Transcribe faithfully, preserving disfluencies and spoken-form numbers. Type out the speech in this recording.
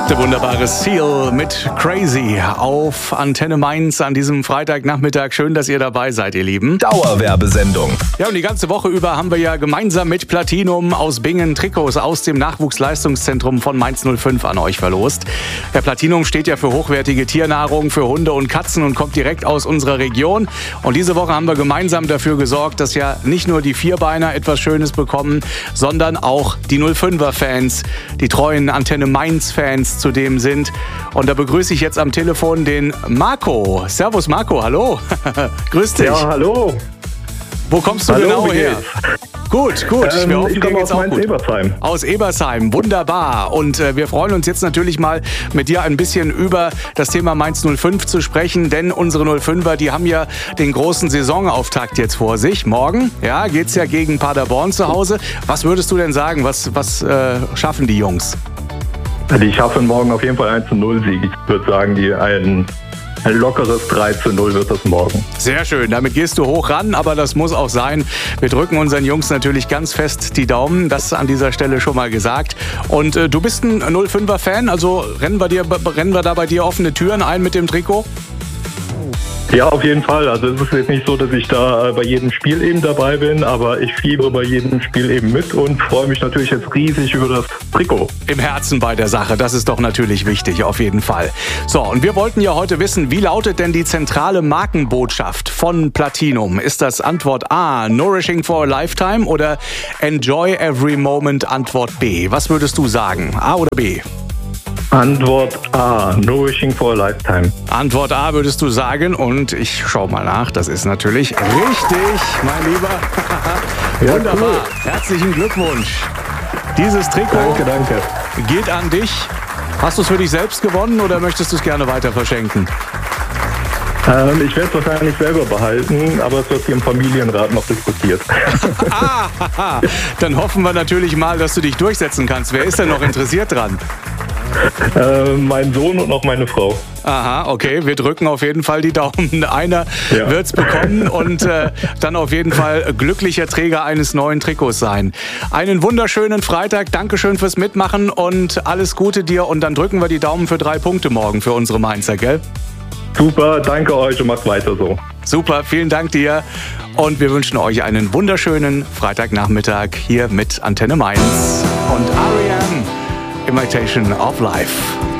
Der wunderbare Seal mit Crazy auf Antenne Mainz an diesem Freitagnachmittag. Schön, dass ihr dabei seid, ihr Lieben. Dauerwerbesendung. Ja, und die ganze Woche über haben wir ja gemeinsam mit Platinum aus Bingen Trikots aus dem Nachwuchsleistungszentrum von Mainz null fünf an euch verlost. Der Platinum steht ja für hochwertige Tiernahrung für Hunde und Katzen und kommt direkt aus unserer Region. Und diese Woche haben wir gemeinsam dafür gesorgt, dass ja nicht nur die Vierbeiner etwas Schönes bekommen, sondern auch die null fünfer Fans, die treuen Antenne Mainz-Fans zudem sind. Und da begrüße ich jetzt am Telefon den Marco. Servus Marco, hallo. Grüß dich. Ja, hallo. Wo kommst du hallo, genau her? Gut, gut. Ähm, wir hoffen, ich komme aus auch gut. Ebersheim. Aus Ebersheim, wunderbar. Und äh, wir freuen uns jetzt natürlich mal mit dir ein bisschen über das Thema Mainz null fünf zu sprechen, denn unsere null fünfer, die haben ja den großen Saisonauftakt jetzt vor sich. Morgen, ja, geht's ja gegen Paderborn zu Hause. Was würdest du denn sagen? Was, was äh, schaffen die Jungs? Die schaffen morgen auf jeden Fall eins zu null Sieg. Ich würde sagen, die ein, ein lockeres drei zu null wird das morgen. Sehr schön, damit gehst du hoch ran, aber das muss auch sein. Wir drücken unseren Jungs natürlich ganz fest die Daumen, das an dieser Stelle schon mal gesagt. Und äh, du bist ein null fünfer Fan, also rennen wir, dir, rennen wir da bei dir offene Türen ein mit dem Trikot? Ja, auf jeden Fall. Also es ist jetzt nicht so, dass ich da bei jedem Spiel eben dabei bin, aber ich fiebere bei jedem Spiel eben mit und freue mich natürlich jetzt riesig über das Trikot. Im Herzen bei der Sache, das ist doch natürlich wichtig, auf jeden Fall. So, und wir wollten ja heute wissen, wie lautet denn die zentrale Markenbotschaft von Platinum? Ist das Antwort A, Nourishing for a Lifetime, oder Enjoy Every Moment, Antwort B? Was würdest du sagen, A oder B? Antwort A, Nourishing for a Lifetime. Antwort A würdest du sagen, und ich schau mal nach, das ist natürlich richtig, mein Lieber. Ja, wunderbar, cool. Herzlichen Glückwunsch. Dieses Trikot Danke, danke. geht an dich. Hast du es für dich selbst gewonnen oder möchtest du es gerne weiter verschenken? Ähm, ich werde es wahrscheinlich selber behalten, aber es wird hier im Familienrat noch diskutiert. ah, dann hoffen wir natürlich mal, dass du dich durchsetzen kannst. Wer ist denn noch interessiert dran? Äh, mein Sohn und noch meine Frau. Aha, okay, wir drücken auf jeden Fall die Daumen. Einer ja. wird's bekommen und äh, dann auf jeden Fall glücklicher Träger eines neuen Trikots sein. Einen wunderschönen Freitag, Dankeschön fürs Mitmachen und alles Gute dir. Und dann drücken wir die Daumen für drei Punkte morgen für unsere Mainzer, gell? Super, danke euch und macht weiter so. Super, vielen Dank dir. Und wir wünschen euch einen wunderschönen Freitagnachmittag hier mit Antenne Mainz und R E M, Imitation of Life.